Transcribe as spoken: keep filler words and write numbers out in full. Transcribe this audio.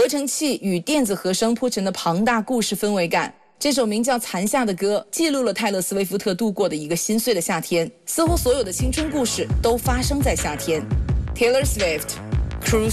合成器与电子和声铺成的庞大故事氛围感。这首名叫《残夏》的歌记录了泰勒·斯威夫特度过的一个心碎的夏天，似乎所有的青春故事都发生在夏天。 Taylor Swift Cruise